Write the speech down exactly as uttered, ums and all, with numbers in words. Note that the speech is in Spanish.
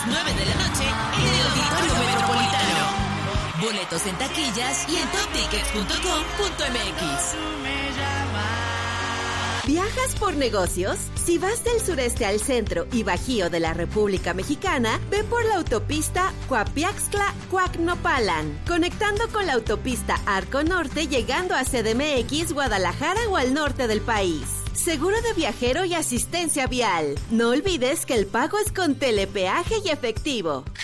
nueve de la noche en el Auditorio Metropolitano. Boletos en taquillas y en top tickets punto com punto m x. ¿Viajas por negocios? Si vas del sureste al centro y bajío de la República Mexicana, ve por la autopista Coapiaxtla-Coacnopalan, conectando con la autopista Arco Norte llegando a C D M X, Guadalajara o al norte del país. Seguro de viajero y asistencia vial. No olvides que el pago es con telepeaje y efectivo.